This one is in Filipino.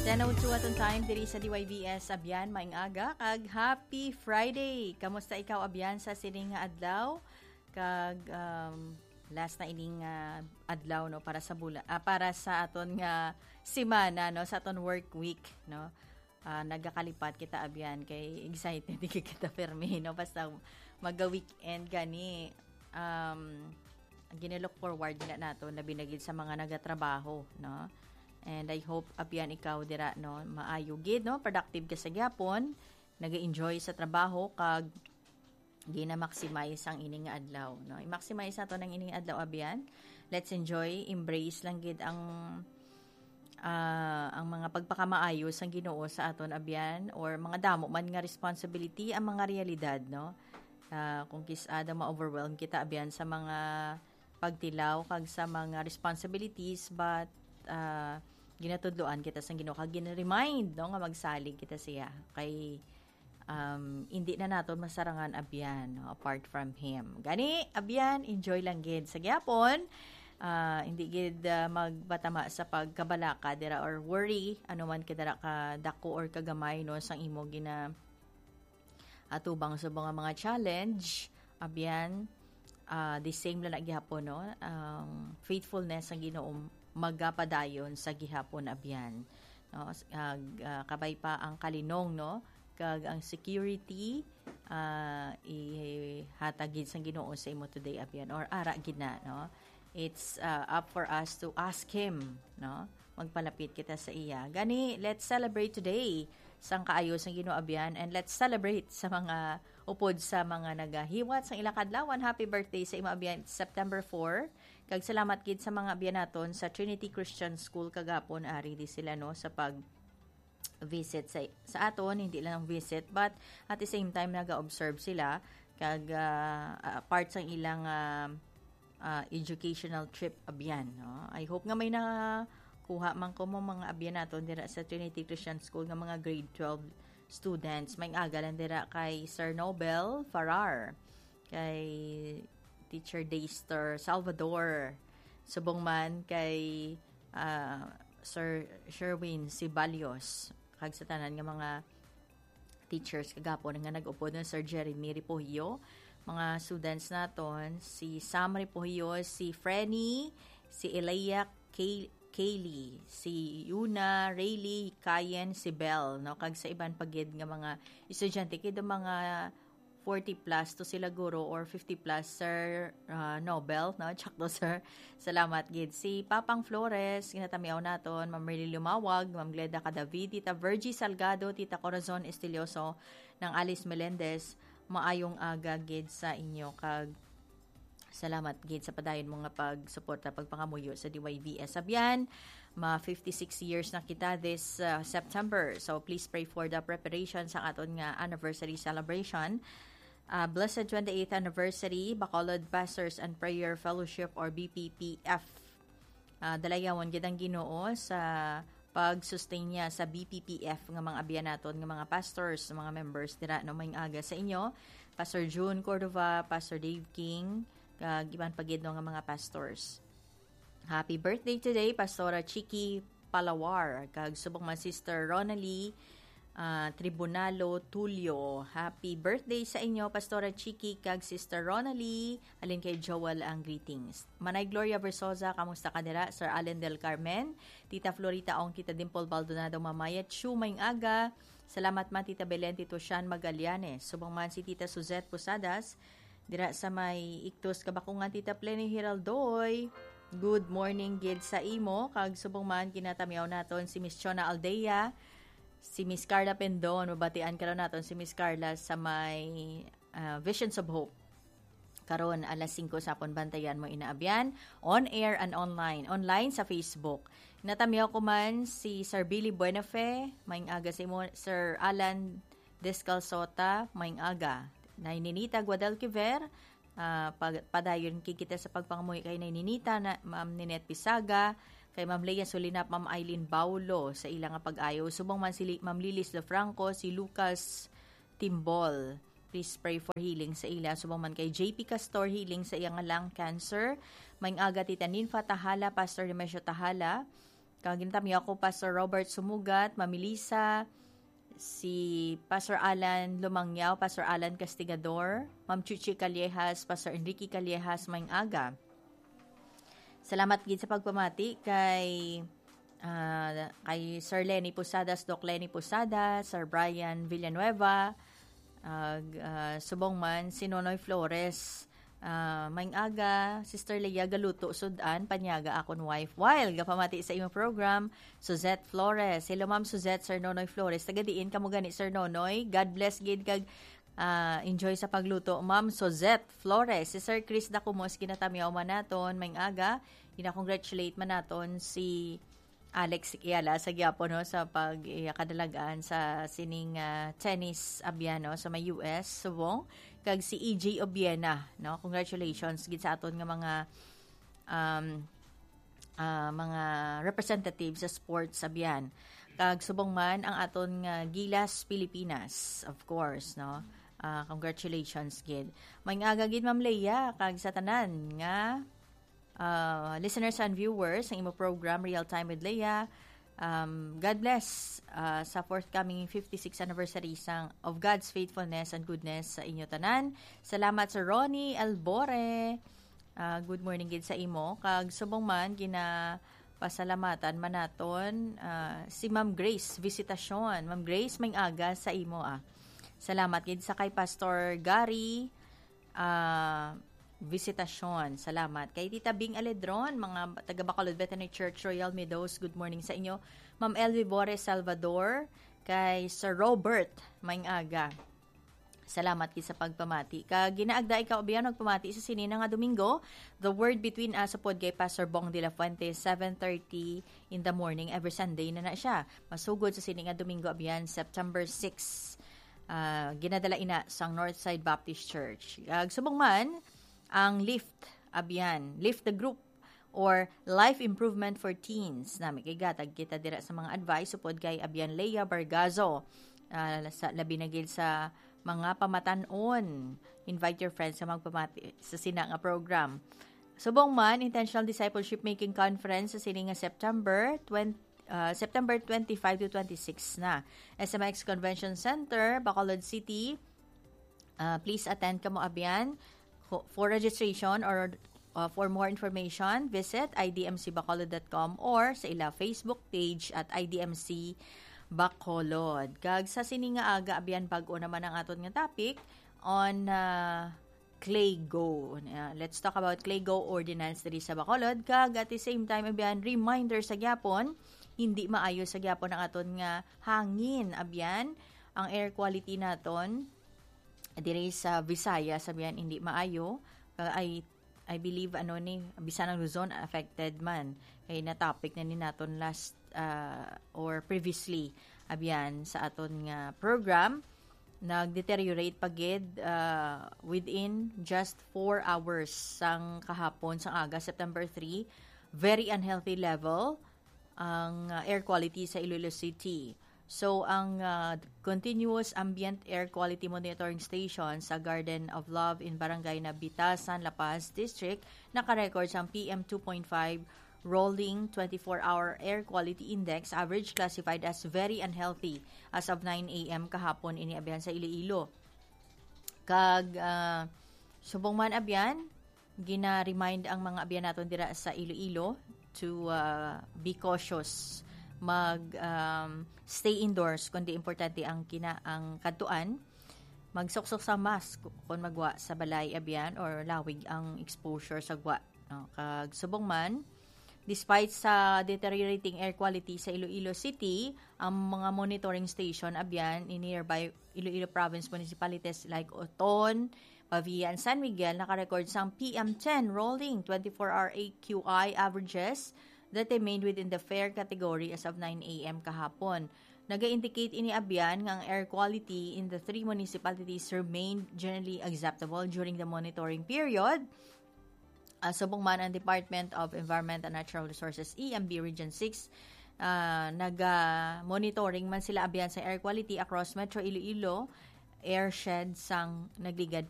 10:02 atong time diri sa DYBS Abyan maing aga kag happy Friday. Kamusta ikaw Abyan sa sining nga adlaw? Kag last na ining adlaw no para sa para sa aton nga semana no sa aton work week no. Nagakalipat kita Abyan kay excited di kita permi no basta magga-weekend gani ginilook forward na nato na binagid sa mga nagatrabaho no. And I hope Abyan ikaw dira no maayo gid no productive ka sa gyapon, naga-enjoy sa trabaho kag gina-maximize ang ining nga adlaw no. I-maximize nato ng ining adlaw Abyan. Let's enjoy, embrace lang gid ang mga pagpakamaayo sang Ginoo sa aton Abyan or mga damo man nga responsibility ang mga realidad no. Kung kisada ma-overwhelm kita Abyan sa mga pagtilaw kag sa mga responsibilities but ginatudloan kita sa Ginoo kag gina-remind no nga magsalig kita siya kay hindi na naton masarangan Abyan no, apart from him. Gani Abyan enjoy lang gid sa gyapon. Hindi gid magbatama sa pagkabalaka dira or worry ano man kidara ka dako or kagamay no sang imo gina atubang sa mga challenge Abyan. The same lang na gihapon no faithfulness ang Ginoo magapadayon sa gihapon Abyan no kabay pa ang kalinong no kag ang security ihatagid sang Ginoo sa imo today Abyan or ara gid na no. It's up for us to ask him no magpalapit kita sa iya gani. Let's celebrate today sang kaayo sang Ginoo Abyan and let's celebrate sa mga upod sa mga nagahiwat sang ilang adlawan. Happy birthday sa imo Abyan, September 4. Kag salamat gid sa mga Abyan naton sa Trinity Christian School kagapon ari di sila no sa pag visit sa aton, hindi lang visit but at the same time naga-observe sila kag part sang ilang educational trip Abyan no. I hope nga may kuha man ko mo mga Abyan naton dira sa Trinity Christian School nga mga grade 12 students. May agalan dira kay Sir Nobel Farrar, kay Teacher Daster Salvador, subong man kay Sir Sherwin Sibalios, kag sa tanan nga mga teachers kagapon nga nag-upod ng Sir Jeremy Ripohio, mga students naton si Sam Ripohio, si Frenny, si Elia Kaylee, si Yuna, Rayleigh, Kayen, si Bell, no? Kag sa iban pagid nga mga estudyante, kaya mga 40 plus to sila guro or 50 plus Sir Nobel, no? Chakto sir. Salamat gid. Si Papang Flores, ginatamiaw naton, Ma'am Merly Lumawag, Ma'am Gleda Cadavid, Tita Virgie Salgado, Tita Corazon Estilioso, ng Alice Melendez, maayong aga gid sa inyo kag salamat gid sa padayon mo nga pagsuporta pagpangamuyo sa DYBS Abyan. 56 years na kita this September. So please pray for the preparation sa aton nga anniversary celebration. Blessed 28th anniversary Bacolod Pastors and Prayer Fellowship or BPPF. Dalayawan gid ang Ginoo sa pag-sustain niya sa BPPF nga mga Abyan naton nga mga pastors, mga members dira no maing aga sa inyo. Pastor June Cordova, Pastor Dave King, kag iban pagid nga mga pastors. Happy birthday today Pastora Chiki Palawar kag subong my sister Ronalie Tribunalo Tulio. Happy birthday sa inyo Pastora Chiki kag sister Ronalie. Alin kay Joel ang greetings. Manay Gloria Versosa, kamusta ka dira? Sir Allen Del Carmen, Tita Florita Ong, Tita Dimple Baldonado Mamayat, Shumayng aga. Salamat man Tita Belen, Tito Sean Magallanes. Subong man si Tita Suzette Posadas dira sa may Iktos Kabakungan, Tita Pleny Hiraldoy. Good morning gid sa imo kag subong man kinatamiaw naton si Miss Chona Aldea, si Miss Carla Pendon, mabatian karon naton si Miss Carla sa may Visions of Hope. Karon alas 5 sapon bantayan mo inaabyan on air and online sa Facebook. Natamiaw ko man si Sir Billy Buenafe, maing aga si mo Sir Alan Descalsota, maing aga. Naininita Guadalquiver, padayon kikita sa pagpangamuhi kay Naininita na Ma'am Ninette Pisaga, kay Ma'am Leia Solinap, Ma'am Eileen Baulo sa ilang pag-ayo. Subong man si Ma'am Lilis Lefranco, si Lucas Timbol. Please pray for healing sa ila. Subong man kay JP Castor, healing sa iyang lung cancer. Maing aga Tita Ninfa Tahala, Pastor Remesio Tahala, Kagintami ako, Pastor Robert Sumugat, Mamilisa, si Pastor Alan Lumangyaw, Pastor Alan Castigador, Ma'am Chuchi Callejas, Pastor Enrique Callejas, Maing Aga. Salamat gid sa pagpamati kay Sir Lenny Posadas, Doc Lenny Posadas, Sir Brian Villanueva, subong man si Nonoy Flores, Maing Aga, Sister Leia Galuto Sudan, Panyaga akon wife. While gapamati sa imong program, Suzette Flores. Hello Ma'am Suzette, Sir Nonoy Flores. Tagadiin kamo gani Sir Nonoy. God bless gid kag enjoy sa pagluto. Ma'am Suzette Flores. Si Sir Chris Dacumos ginatamiaw man naton, Maing Aga. Ina-congratulate man naton si Alex Iala sa gyapon no sa pagkadalagaan sa sining tennis abiano sa may US subong kag si EJ Obiena no, congratulations gid sa aton nga mga representatives sa sports abian kag subong man ang aton nga Gilas Pilipinas, of course no. Congratulations gid. May aga gid Ma'am Leia kag sa tanan nga listeners and viewers ng imo program Real Time with Leia. God bless sa forthcoming 56th anniversary of God's faithfulness and goodness sa inyo tanan. Salamat sa Ronnie Albore. Good morning gid sa imo. Kag subong man pasalamatan man naton si Ma'am Grace Visitasyon. Ma'am Grace, may aga sa imo Salamat gid sa kay Pastor Gary Visitasyon. Salamat. Kay Tita Bing Aledron, mga taga Bacolod Veterinary Church, Royal Meadows, good morning sa inyo. Ma'am Elvi Bores Salvador, kay Sir Robert Maingaga. Salamat gid sa pagpamati. Kag ginaagda ikaw biyan nagpamati sa sinina nga Domingo, The Word Between Us pod kay Pastor Bong de la Fuente, 7:30 in the morning every Sunday na siya. Masugod sa sininga Domingo abiyan September 6. Ginadala ina sang Northside Baptist Church. Subong man ang Lift the Group or Life Improvement for Teens na kay gatag kita dira sa mga advice upod kay abiyan Leia Bargazo sa labi na gid sa mga pamatanon. Invite your friends sa magpamati sa sina nga program. Subong man Intentional Discipleship Making Conference sa sininga September 25 to 26 na. SMX Convention Center, Bacolod City. Please attend kamo abiyan. For registration or for more information, visit idmcbacolod.com or sa ila Facebook page at IDMC Bacolod. Kag sa sininga aga abiyan bag-o naman ang aton nga topic on Claygo. Let's talk about Claygo ordinance diri sa Bacolod. Kag at the same time abiyan reminder sa gyapon, hindi maayo sa gyapon ang aton nga hangin abiyan, ang air quality naton diri sa Visayas sabihan hindi maayo. I believe bisan ang Luzon affected man kay na topic na ni naton last or previously abiyan sa aton nga program, nag-deteriorate pagid within just 4 hours sang kahapon sang aga September 3, very unhealthy level ang air quality sa Iloilo City. So, ang continuous ambient air quality monitoring station sa Garden of Love in Barangay Nabitasan, La Paz District, nakarecord sa PM 2.5 rolling 24-hour air quality index, average classified as very unhealthy as of 9 a.m. kahapon iniabihan sa Iloilo. Kag subong man abyan, gina-remind ang mga abyan naton dira sa Iloilo to be cautious, stay indoors kundi importante ang kadtuan, magsuksok sa mask kung magwa sa balay abyan or lawig ang exposure sa gwa. Kag subong man, despite sa deteriorating air quality sa Iloilo City, ang mga monitoring station abyan in nearby Iloilo Province municipalities like Oton, Pavia, and San Miguel nakarecord sa PM10 rolling 24-hour AQI averages that remained within the fair category as of 9 a.m. kahapon. Naga-indicate ini abyan nga ang air quality in the 3 municipalities remained generally acceptable during the monitoring period. Subong man ang Department of Environment and Natural Resources EMB Region 6, naga-monitoring man sila abyan sa air quality across Metro Iloilo, airshed sang nagligad